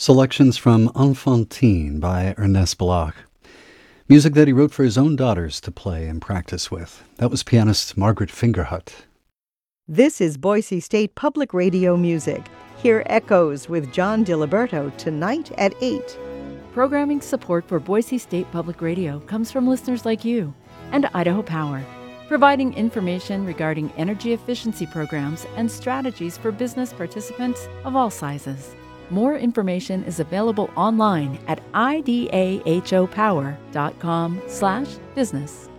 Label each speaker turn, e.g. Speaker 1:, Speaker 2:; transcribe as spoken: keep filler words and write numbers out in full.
Speaker 1: Selections from Enfantine by Ernest Bloch. Music that he wrote for his own daughters to play and practice with. That was pianist Margaret Fingerhut.
Speaker 2: This is Boise State Public Radio Music. Hear Echoes with John DiLiberto tonight at eight.
Speaker 3: Programming support for Boise State Public Radio comes from listeners like you and Idaho Power, providing information regarding energy efficiency programs and strategies for business participants of all sizes. More information is available online at idahopower dot com slash business.